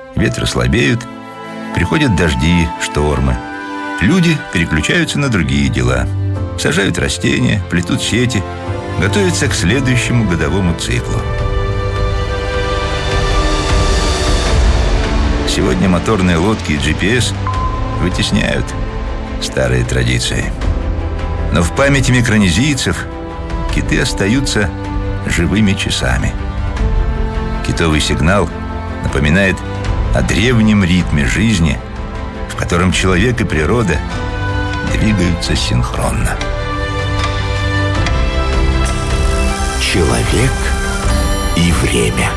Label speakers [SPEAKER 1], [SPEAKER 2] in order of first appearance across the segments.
[SPEAKER 1] ветры слабеют, приходят дожди, штормы. Люди переключаются на другие дела. Сажают растения, плетут сети, готовятся к следующему годовому циклу. Сегодня моторные лодки и GPS вытесняют старые традиции. Но в памяти микронезийцев киты остаются живыми часами. Китовый сигнал напоминает о древнем ритме жизни, в котором человек и природа двигаются синхронно.
[SPEAKER 2] Человек и время.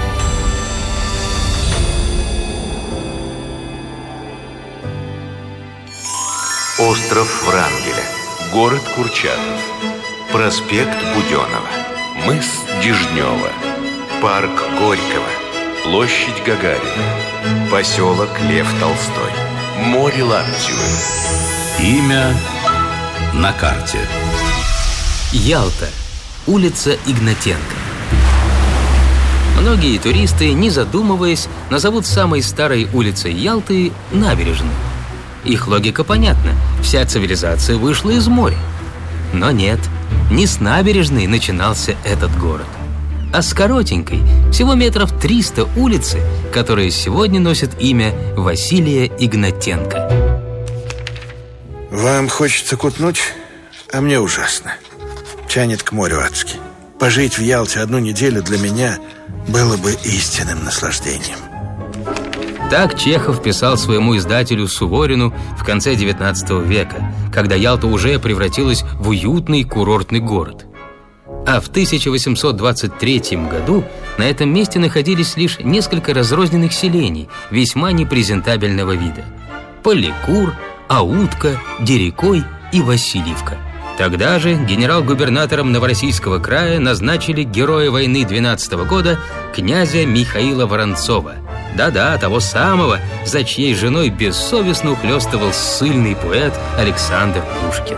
[SPEAKER 2] Остров Врангеля. Город Курчатов. Проспект Буденова. Мыс Дежнева. Парк Горького. Площадь Гагарина. Поселок Лев Толстой. Море Лаптевы.
[SPEAKER 3] Имя на карте.
[SPEAKER 4] Ялта. Улица Игнатенко. Многие туристы, не задумываясь, назовут самой старой улицей Ялты набережную. Их логика понятна. Вся цивилизация вышла из моря. Но нет, не с набережной начинался этот город, а с коротенькой, всего метров 300 улицы, которая сегодня носит имя Василия Игнатенко.
[SPEAKER 5] Вам хочется кутнуть, а мне ужасно. Тянет к морю адски. Пожить в Ялте 1 неделю для меня было бы истинным наслаждением.
[SPEAKER 4] Так Чехов писал своему издателю Суворину в конце XIX века, когда Ялта уже превратилась в уютный курортный город. А в 1823 году на этом месте находились лишь несколько разрозненных селений весьма непрезентабельного вида: Поликур, Аутка, Дерекой и Васильевка. Тогда же генерал-губернатором Новороссийского края назначили героя войны 12 года князя Михаила Воронцова. Да-да, того самого, за чьей женой бессовестно ухлёстывал ссыльный поэт Александр Пушкин.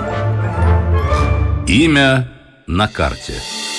[SPEAKER 3] Имя на карте.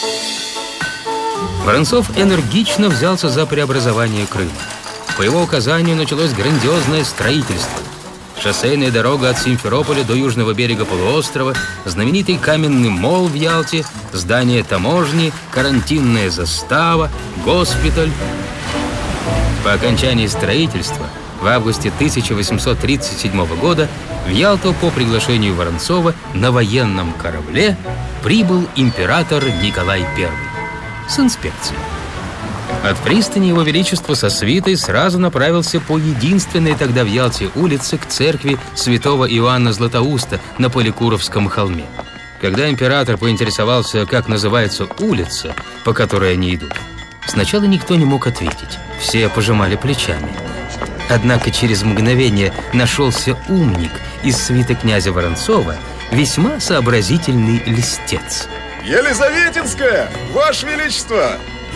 [SPEAKER 4] Воронцов энергично взялся за преобразование Крыма. По его указанию началось грандиозное строительство. Шоссейная дорога от Симферополя до южного берега полуострова, знаменитый каменный мол в Ялте, здание таможни, карантинная застава, госпиталь. По окончании строительства в августе 1837 года в Ялту по приглашению Воронцова на военном корабле прибыл император Николай I с инспекцией. От пристани Его Величество со свитой сразу направился по единственной тогда в Ялте улице к церкви святого Иоанна Златоуста на Поликуровском холме. Когда император поинтересовался, как называется улица, по которой они идут, сначала никто не мог ответить. Все пожимали плечами. Однако через мгновение нашелся умник из свиты князя Воронцова, весьма сообразительный льстец.
[SPEAKER 6] Елизаветинская, Ваше Величество!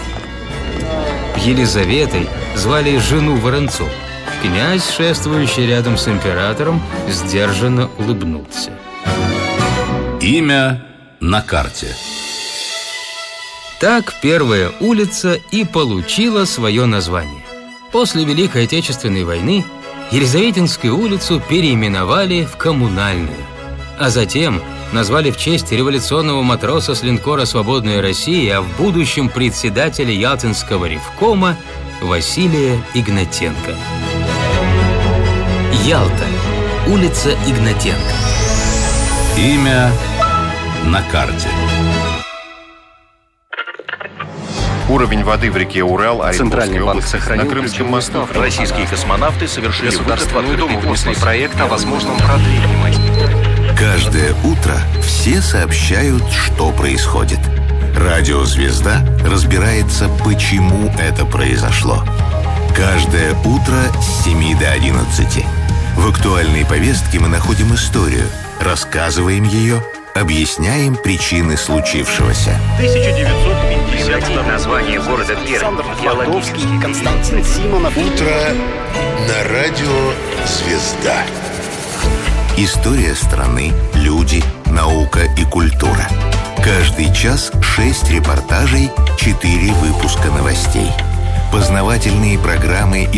[SPEAKER 4] Елизаветой звали жену Воронцова. Князь, шествующий рядом с императором, сдержанно улыбнулся.
[SPEAKER 3] Имя на карте.
[SPEAKER 4] Так первая улица и получила свое название. После Великой Отечественной войны Елизаветинскую улицу переименовали в Коммунальную, а затем назвали в честь революционного матроса с линкора «Свободная Россия», а в будущем председателя Ялтинского ревкома Василия Игнатенко. Ялта. Улица Игнатенко.
[SPEAKER 3] Имя на карте.
[SPEAKER 7] Уровень воды в реке Урал,
[SPEAKER 8] Центральный банк сохранил
[SPEAKER 7] на Крымском мосту.
[SPEAKER 8] Российские космонавты совершили
[SPEAKER 7] государственную Думу внесли
[SPEAKER 8] проект о возможном продлении.
[SPEAKER 2] Каждое утро все сообщают, что происходит. Радио «Звезда» разбирается, почему это произошло. Каждое утро с 7 до 11. В актуальной повестке мы находим историю, рассказываем ее, объясняем причины случившегося.
[SPEAKER 8] 1950 название города Пермь. Геологический.
[SPEAKER 2] Константин Симонов. Утро на радио «Звезда». История страны, люди, наука и культура. Каждый час 6 репортажей, 4 выпуска новостей. Познавательные программы